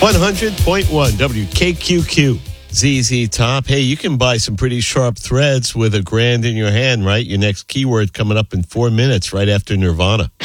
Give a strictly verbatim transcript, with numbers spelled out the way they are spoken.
hundred point one W K Q Q. Z Z Top. Hey, you can buy some pretty sharp threads with a grand in your hand, right? Your next keyword coming up in four minutes right after Nirvana.